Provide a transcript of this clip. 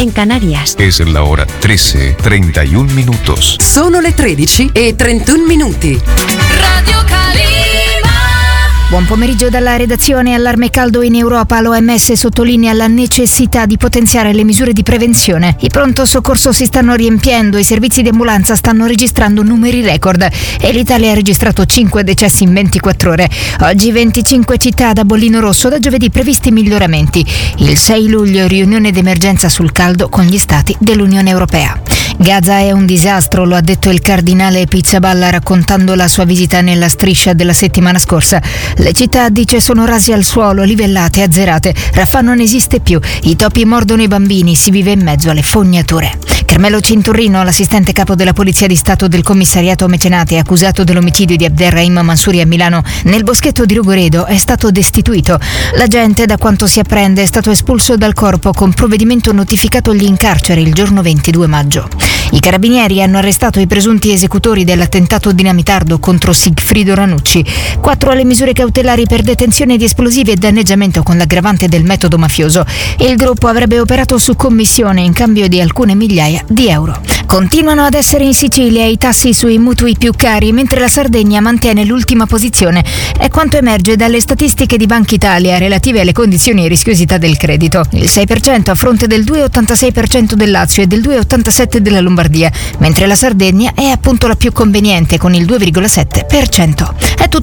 en Canarias. Es la hora 13:31 minutos. Sono le 13:31 minuti. Radio Calima. Buon pomeriggio dalla redazione. Allarme caldo in Europa. L'OMS sottolinea la necessità di potenziare le misure di prevenzione. I pronto soccorso si stanno riempiendo, i servizi di ambulanza stanno registrando numeri record e l'Italia ha registrato 5 decessi in 24 ore. Oggi 25 città da bollino rosso, da giovedì previsti miglioramenti. Il 6 luglio riunione d'emergenza sul caldo con gli stati dell'Unione Europea. Gaza è un disastro, lo ha detto il cardinale Pizzaballa raccontando la sua visita nella striscia della settimana scorsa. Le città, dice, sono rase al suolo, livellate, azzerate. Rafah non esiste più, i topi mordono i bambini, si vive in mezzo alle fognature. Carmelo Cinturrino, l'assistente capo della Polizia di Stato del Commissariato Mecenate, accusato dell'omicidio di Abderrahim Mansouri a Milano nel boschetto di Rogoredo, è stato destituito. L'agente, da quanto si apprende, è stato espulso dal corpo con provvedimento notificatogli in carcere il giorno 22 maggio. I carabinieri hanno arrestato i presunti esecutori dell'attentato dinamitardo contro Sigfrido Ranucci. 4 le misure cautelari per detenzione di esplosivi e danneggiamento con l'aggravante del metodo mafioso. Il gruppo avrebbe operato su commissione in cambio di alcune migliaia di euro. Continuano ad essere in Sicilia i tassi sui mutui più cari, mentre la Sardegna mantiene l'ultima posizione. È quanto emerge dalle statistiche di Banca Italia relative alle condizioni e rischiosità del credito. Il 6% a fronte del 2,86% del Lazio e del 2,87% della Lombardia, mentre la Sardegna è appunto la più conveniente con il 2,7%. È tutto.